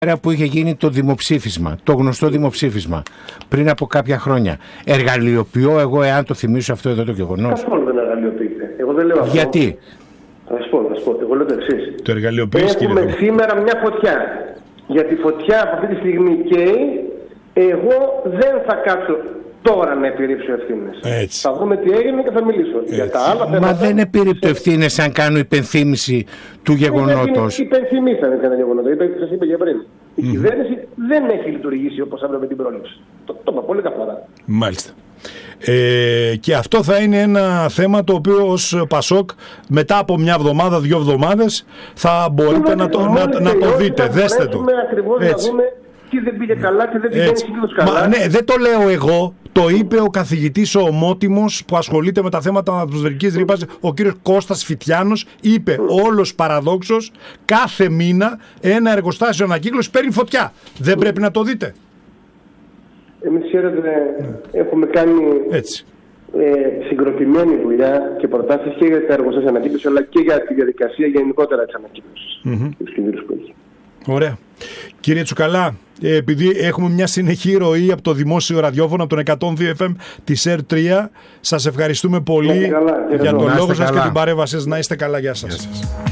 Που είχε γίνει το δημοψήφισμα, το γνωστό δημοψήφισμα πριν από κάποια χρόνια. Εργαλειοποιώ εγώ, εάν το θυμίσω αυτό εδώ το γεγονός? Καθόλου δεν εργαλειοποιείται. Εγώ δεν λέω αυτό. Γιατί? Θα σου πω. Εγώ λέω το εξής. Το εργαλειοποιείς, κύριε. Έχουμε σήμερα μια φωτιά. Για τη φωτιά από αυτή τη στιγμή καίει. Εγώ δεν θα κάτσω τώρα να επιρρύψω ευθύνες. Θα δούμε τι έγινε και θα μιλήσω. Για τα άλλα θέματα. Μα δεν επιρρύπτω ευθύνες αν κάνω υπενθύμηση του γεγονότος. Υπενθυμίσανε κανένα γεγονότο. Σας είπα για πριν. Η κυβέρνηση δεν έχει λειτουργήσει όπως έπρεπε την πρόληψη. Το είπα πολύ καθαρά. Μάλιστα. Και αυτό θα είναι ένα θέμα το οποίο ως Πασόκ μετά από μια εβδομάδα, 2 εβδομάδες θα μπορείτε να το δείτε. Δέστε το. Έτσι. Να δούμε τι δεν πήγε καλά και δεν πήγε καλά. Ναι, δεν το λέω εγώ. Το είπε ο καθηγητής ο ομότιμος που ασχολείται με τα θέματα ατμοσφαιρικής ρήπανσης, ο κύριος Κώστας Φιτιάνος, είπε όλος παραδόξως κάθε μήνα ένα εργοστάσιο ανακύκλωσης παίρνει φωτιά. Δεν πρέπει να το δείτε? Εμείς, ξέρετε, έχουμε κάνει συγκροτημένη δουλειά και προτάσεις και για τα εργοστάσια ανακύκλωσης, αλλά και για τη διαδικασία γενικότερα της ανακύκλωσης. Τους κινδύνους που έχει. Ωραία. Κύριε Τσουκαλά, επειδή έχουμε μια συνεχή ροή από το δημόσιο ραδιόφωνο, από τον 102 FM της ΕΡΤ3, σας ευχαριστούμε πολύ για τον λόγο σας και την παρέμβασή σας. Να είστε καλά. Γεια σας.